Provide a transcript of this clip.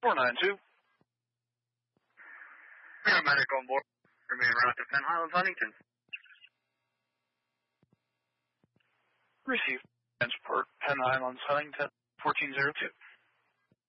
492. Paramedic on board. Remain route to Penn Highlands, Huntington. Receive transport Penn Highlands, Huntington, 1402.